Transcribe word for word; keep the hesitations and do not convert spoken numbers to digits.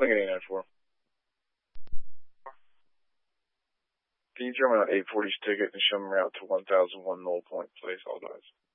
Lincoln eight nine four. Can you turn me on eight forty's ticket and show me route to one thousand one Knoll Point, please? All guys.